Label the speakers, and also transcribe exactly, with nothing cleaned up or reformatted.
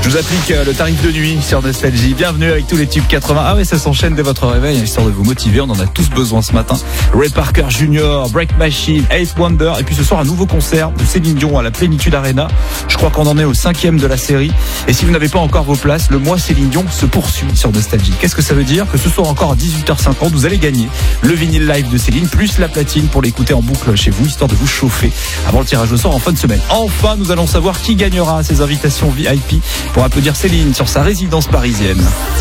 Speaker 1: Je vous applique le tarif de nuit sur Nostalgie. Bienvenue avec tous les tubes quatre-vingts. Ah ouais, ça s'enchaîne dès votre réveil, histoire de vous motiver. On en a tous besoin ce matin. Ray Parker Junior, Break Machine, Eighth Wonder. Et puis ce soir, un nouveau concert de Céline Dion à la Plénitude Arena. Je crois qu'on en est au cinquième de la série. Et si vous n'avez pas encore vos places, le mois Céline Dion se poursuit sur Nostalgie. Qu'est-ce que ça veut dire? Que ce soir encore à dix-huit heures cinquante, vous allez gagner le vinyle live de Céline, plus la platine pour l'écouter en boucle chez vous, histoire de vous chauffer avant le tirage au sort en fin de semaine. Enfin, nous allons savoir qui gagnera ces invitations V I P pour applaudir Céline sur sa résidence parisienne.